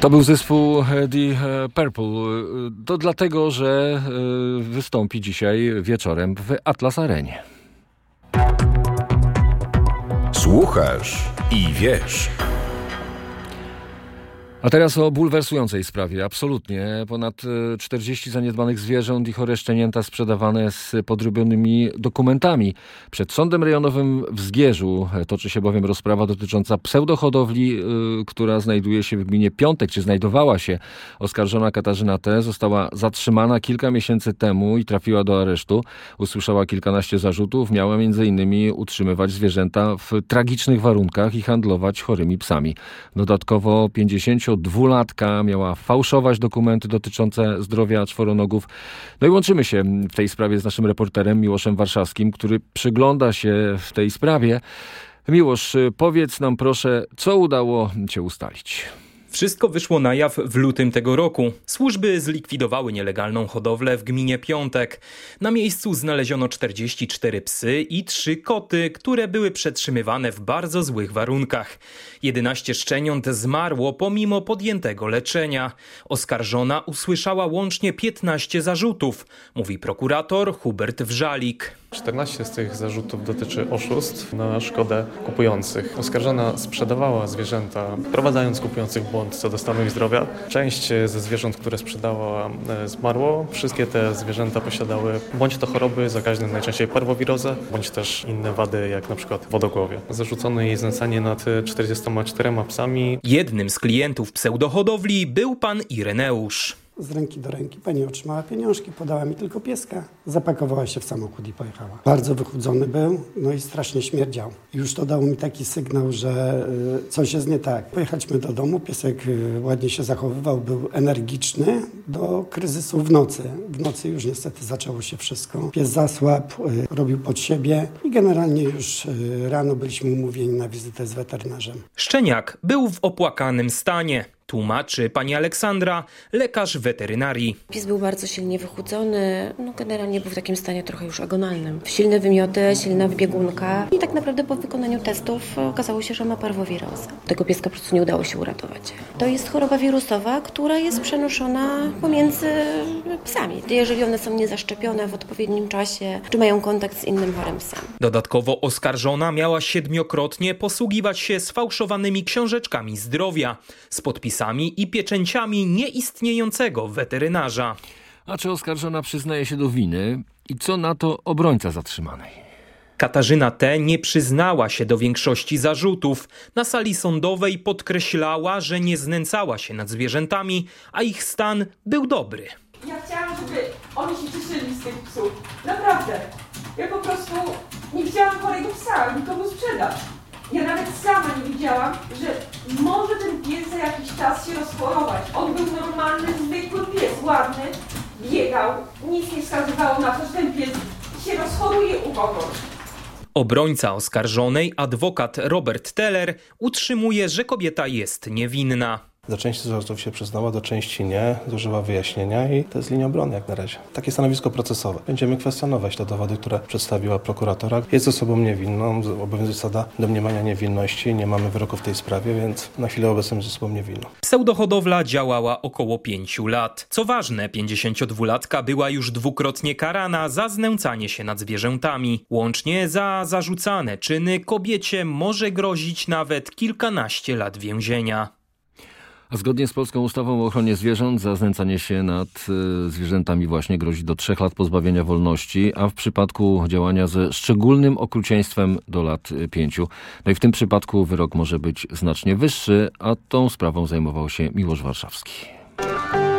To był zespół The Purple. To dlatego, że wystąpi dzisiaj wieczorem w Atlas Arenie. Słuchasz i wiesz. A teraz o bulwersującej sprawie. Absolutnie. Ponad 40 zaniedbanych zwierząt i chore szczenięta sprzedawane z podrobionymi dokumentami. Przed Sądem Rejonowym w Zgierzu toczy się bowiem rozprawa dotycząca pseudohodowli, która znajduje się w gminie Piątek, czy znajdowała się. Oskarżona Katarzyna T. została zatrzymana kilka miesięcy temu i trafiła do aresztu. Usłyszała kilkanaście zarzutów. Miała m.in. utrzymywać zwierzęta w tragicznych warunkach i handlować chorymi psami. Dodatkowo 52-latka miała fałszować dokumenty dotyczące zdrowia czworonogów. No i łączymy się w tej sprawie z naszym reporterem Miłoszem Warszawskim, który przygląda się w tej sprawie. Miłosz, powiedz nam proszę, co udało się ustalić? Wszystko wyszło na jaw w lutym tego roku. Służby zlikwidowały nielegalną hodowlę w gminie Piątek. Na miejscu znaleziono 44 psy i 3 koty, które były przetrzymywane w bardzo złych warunkach. 11 szczeniąt zmarło pomimo podjętego leczenia. Oskarżona usłyszała łącznie 15 zarzutów, mówi prokurator Hubert Wrzalik. 14 z tych zarzutów dotyczy oszustw na szkodę kupujących. Oskarżona sprzedawała zwierzęta, wprowadzając kupujących w błąd co do stanu ich zdrowia. Część ze zwierząt, które sprzedała, zmarło. Wszystkie te zwierzęta posiadały bądź to choroby zakaźne, najczęściej parwowirozę, bądź też inne wady, jak na przykład wodogłowie. Zarzucono jej znęcanie nad 44 psami. Jednym z klientów pseudohodowli był pan Ireneusz. Z ręki do ręki pani otrzymała pieniążki, podała mi tylko pieska, zapakowała się w samochód i pojechała. Bardzo wychudzony był, no i strasznie śmierdział. Już to dało mi taki sygnał, że coś jest nie tak. Pojechaliśmy do domu, piesek ładnie się zachowywał, był energiczny do kryzysu w nocy. W nocy już niestety zaczęło się wszystko. Pies zasłabł, robił pod siebie i generalnie już rano byliśmy umówieni na wizytę z weterynarzem. Szczeniak był w opłakanym stanie. Tłumaczy pani Aleksandra, lekarz weterynarii. Pies był bardzo silnie wychudzony, generalnie był w takim stanie trochę już agonalnym. Silne wymioty, silna wybiegunka i tak naprawdę po wykonaniu testów okazało się, że ma parwowirozę. Tego pieska po prostu nie udało się uratować. To jest choroba wirusowa, która jest przenoszona pomiędzy psami. Jeżeli one są niezaszczepione w odpowiednim czasie, czy mają kontakt z innym chorym psem. Dodatkowo oskarżona miała 7-krotnie posługiwać się sfałszowanymi książeczkami zdrowia z podpisami i pieczęciami nieistniejącego weterynarza. A czy oskarżona przyznaje się do winy i co na to obrońca zatrzymanej? Katarzyna T. nie przyznała się do większości zarzutów. Na sali sądowej podkreślała, że nie znęcała się nad zwierzętami, a ich stan był dobry. Ja chciałam, żeby oni się cieszyli z tych psów. Naprawdę. Ja po prostu nie chciałam chorego psa nikomu sprzedać. Ja nawet sama nie wiedziałam, że może ten pies za jakiś czas się rozchorować. On był normalny, zwykły pies, ładny, biegał. Nic nie wskazywało na to, że ten pies się rozchoruje u kogoś. Obrońca oskarżonej, adwokat Robert Teller, utrzymuje, że kobieta jest niewinna. Do części zarzutów się przyznała, do części nie, zużyła wyjaśnienia i to jest linia obrony jak na razie. Takie stanowisko procesowe. Będziemy kwestionować te dowody, które przedstawiła prokuratora. Jest osobą niewinną, obowiązuje zasada domniemania niewinności, nie mamy wyroku w tej sprawie, więc na chwilę obecną jest osobą niewinną. Pseudohodowla działała około 5 lat. Co ważne, 52-latka była już 2-krotnie karana za znęcanie się nad zwierzętami. Łącznie za zarzucane czyny kobiecie może grozić nawet kilkanaście lat więzienia. A zgodnie z polską ustawą o ochronie zwierząt za znęcanie się nad zwierzętami właśnie grozi do 3 lat pozbawienia wolności, a w przypadku działania ze szczególnym okrucieństwem do lat 5. No i w tym przypadku wyrok może być znacznie wyższy, a tą sprawą zajmował się Miłosz Warszawski.